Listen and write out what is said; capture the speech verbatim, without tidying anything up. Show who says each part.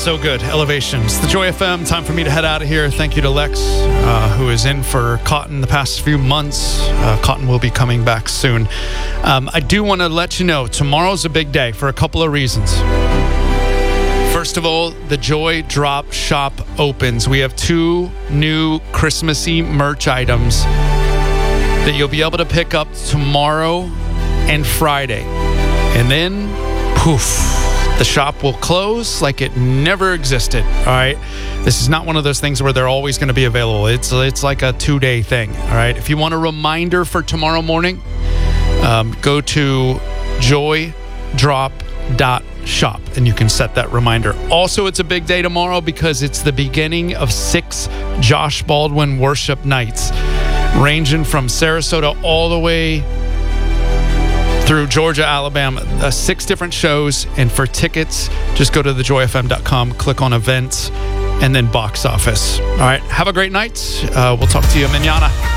Speaker 1: so good. Elevations. The Joy F M. Time for me to head out of here. Thank you to Lex, uh, who is in for Cotton the past few months. Uh, Cotton will be coming back soon. Um, I do want to let you know, tomorrow's a big day for a couple of reasons. First of all, the Joy Drop Shop opens. We have two new Christmassy merch items that you'll be able to pick up tomorrow and Friday. And then, poof, the shop will close like it never existed, all right? This is not one of those things where they're always going to be available. It's it's like a two-day thing, all right? If you want a reminder for tomorrow morning, um, go to joy drop dot shop and you can set that reminder. Also, it's a big day tomorrow because it's the beginning of six Josh Baldwin worship nights, ranging from Sarasota all the way through Georgia, Alabama. Uh, six different shows. And for tickets, just go to the joy f m dot com, click on events, and then box office. All right, have a great night. Uh, we'll talk to you mañana.